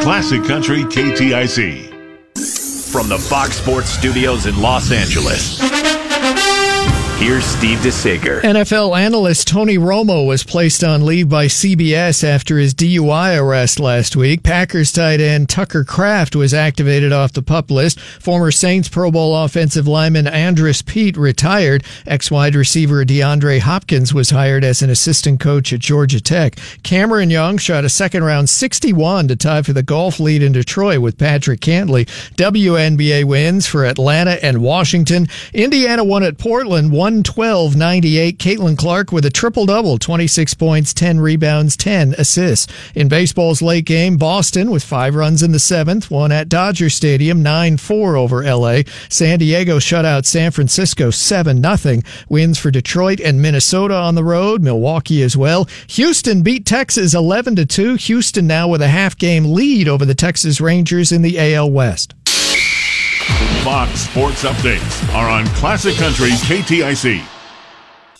Classic Country KTIC. From the Fox Sports Studios in Los Angeles, here's Steve DeSager. NFL analyst Tony Romo was placed on leave by CBS after his DUI arrest last week. Packers tight end Tucker Kraft was activated off the PUP list. Former Saints Pro Bowl offensive lineman Andres Pete retired. Ex-wide receiver DeAndre Hopkins was hired as an assistant coach at Georgia Tech. Cameron Young shot a second-round 61 to tie for the golf lead in Detroit with Patrick Cantley. WNBA wins for Atlanta and Washington. Indiana won at Portland 112-98. Caitlin Clark with a triple-double, 26 points, 10 rebounds, 10 assists. In baseball's late game, Boston, with 5 runs in the 7th, won at Dodger Stadium 9-4 over L.A. San Diego shut out San Francisco 7-0. Wins for Detroit and Minnesota on the road, Milwaukee as well. Houston beat Texas 11-2. Houston now with a half-game lead over the Texas Rangers in the AL West. Fox Sports Updates are on Classic Country KTIC.